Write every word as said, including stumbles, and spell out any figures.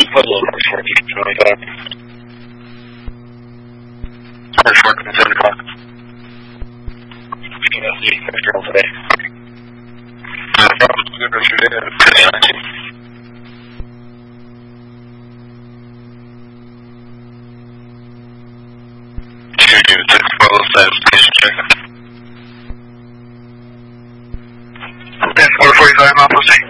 put a little more fourteen twenty-five. Or fourteen seventy-five. Yeah, see, after all today. Uh, probably good for today, and pretty nice. Two, two, six, four, seven, station check. ten, four forty-five, Mount Pussy.